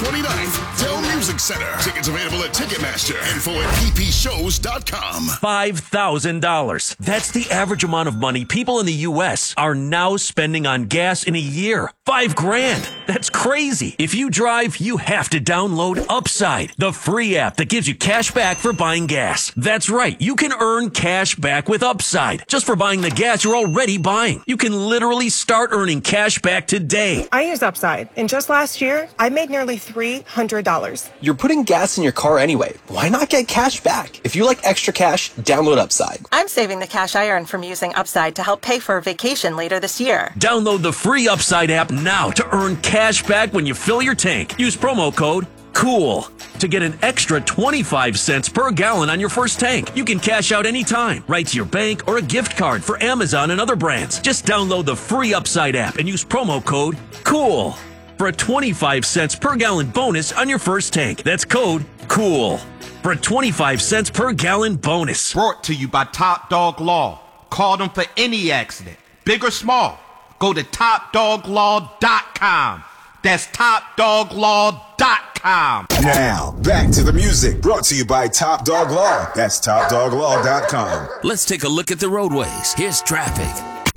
29th, Dell Music Center. Tickets available at Ticketmaster. Info at ppshows.com. $5,000. That's the average amount of money people in the U.S. are now spending on gas in a year. $5,000. That's crazy. If you drive, you have to download Upside, the free app that gives you cash back for buying gas. That's right. You can earn cash back with Upside just for buying the gas you're already buying. You can literally start earning cash back today. I use Upside, and just last year, I made nearly $300. You're putting gas in your car anyway. Why not get cash back? If you like extra cash, download Upside. I'm saving the cash I earn from using Upside to help pay for a vacation later this year. Download the free Upside app now to earn cash back when you fill your tank. Use promo code COOL to get an extra 25 cents per gallon on your first tank. You can cash out anytime, right to your bank or a gift card for Amazon and other brands. Just download the free Upside app and use promo code COOL for a 25 cents per gallon bonus on your first tank. That's code COOL for a 25 cents per gallon bonus. Brought to you by Top Dog Law. Call them for any accident, big or small. Go to TopDogLaw.com. That's TopDogLaw.com. Now, back to the music. Brought to you by Top Dog Law. That's TopDogLaw.com. Let's take a look at the roadways. Here's traffic.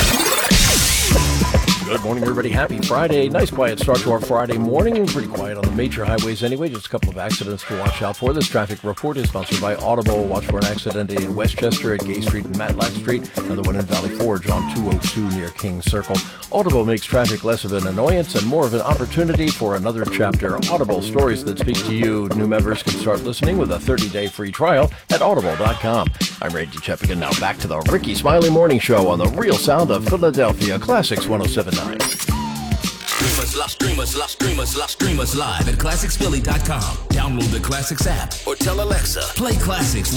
Good morning, everybody. Happy Friday. Nice quiet start to our Friday morning. Pretty quiet on the major highways anyway. Just a couple of accidents to watch out for. This traffic report is sponsored by Audible. Watch for an accident in Westchester at Gay Street and Matlack Street. Another one in Valley Forge on 202 near King Circle. Audible makes traffic less of an annoyance and more of an opportunity for another chapter. Audible, stories that speak to you. New members can start listening with a 30-day free trial at audible.com. I'm Ray Cheppigan. Now back to the Ricky Smiley Morning Show on the real sound of Philadelphia Classics 107.9. Stream us live at ClassicsPhilly.com. Download the Classics app or tell Alexa, play Classics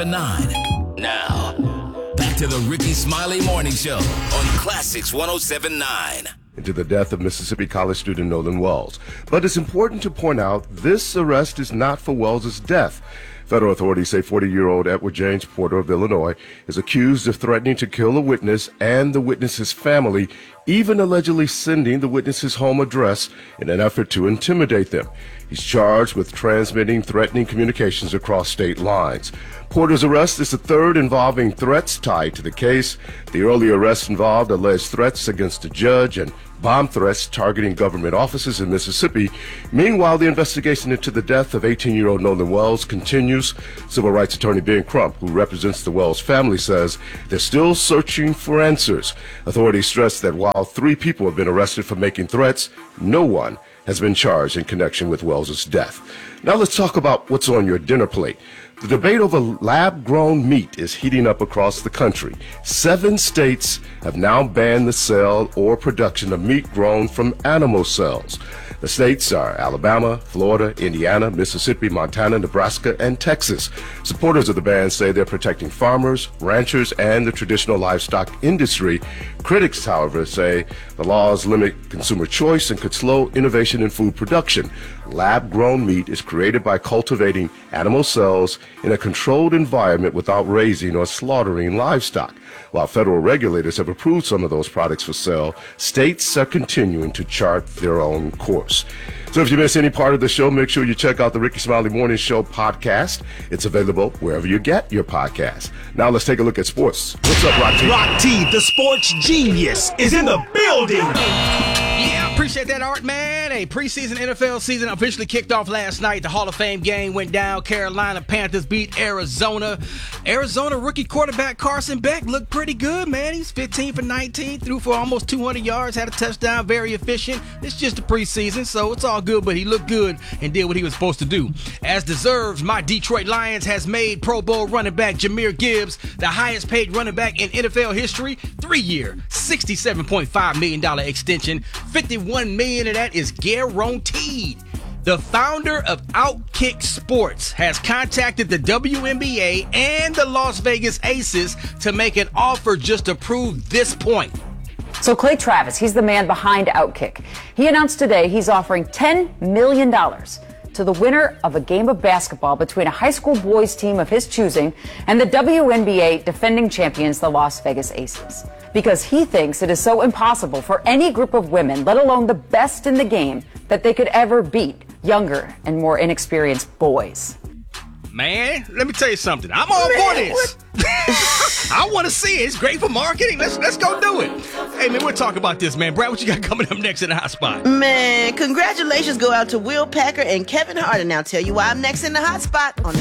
107.9. Now, back to the Ricky Smiley Morning Show on Classics 107.9. Into the death of Mississippi college student Nolan Wells. But it's important to point out this arrest is not for Wells's death. Federal authorities say 40-year-old Edward James Porter of Illinois is accused of threatening to kill a witness and the witness's family, even allegedly sending the witness's home address in an effort to intimidate them. He's charged with transmitting threatening communications across state lines. Porter's arrest is the third involving threats tied to the case. The earlier arrest involved alleged threats against a judge and bomb threats targeting government offices in Mississippi. Meanwhile, the investigation into the death of 18-year-old Nolan Wells continues. Civil rights attorney Ben Crump, who represents the Wells family, says they're still searching for answers. Authorities stress that while 3 people have been arrested for making threats, no one has been charged in connection with Wells's death. Now let's talk about what's on your dinner plate. The debate over lab-grown meat is heating up across the country. 7 states have now banned the sale or production of meat grown from animal cells. The states are Alabama, Florida, Indiana, Mississippi, Montana, Nebraska, and Texas. Supporters of the ban say they're protecting farmers, ranchers, and the traditional livestock industry. Critics, however, say the laws limit consumer choice and could slow innovation in food production. Lab-grown meat is created by cultivating animal cells in a controlled environment without raising or slaughtering livestock. While federal regulators have approved some of those products for sale, states are continuing to chart their own course. So if you miss any part of the show, make sure you check out the Ricky Smiley Morning Show podcast. It's available wherever you get your podcasts. Now let's take a look at sports. What's up, Rock T? Rock T, the sports genius, is in the building. Yeah, appreciate that, Art, man. A preseason NFL season officially kicked off last night. The Hall of Fame game went down. Carolina Panthers beat Arizona. Arizona rookie quarterback Carson Beck looked pretty good, man. He's 15 for 19, threw for almost 200 yards, had a touchdown, very efficient. It's just a preseason, so it's all good, but he looked good and did what he was supposed to do. As deserved, my Detroit Lions has made Pro Bowl running back Jahmyr Gibbs the highest paid running back in NFL history. 3-year, $67.5 million extension. $51 million of that is guaranteed. The founder of Outkick Sports has contacted the WNBA and the Las Vegas Aces to make an offer just to prove this point. So Clay Travis, he's the man behind Outkick. He announced today he's offering $10 million to the winner of a game of basketball between a high school boys team of his choosing and the WNBA defending champions, the Las Vegas Aces. Because he thinks it is so impossible for any group of women, let alone the best in the game, that they could ever beat younger and more inexperienced boys. Man, let me tell you something. I'm all for this. I want to see it. It's great for marketing. Let's go do it. Hey, man, we'll talk about this, man. Brad, what you got coming up next in the Hot Spot? Man, congratulations go out to Will Packer and Kevin Hart. And I'll tell you why I'm next in the Hot Spot on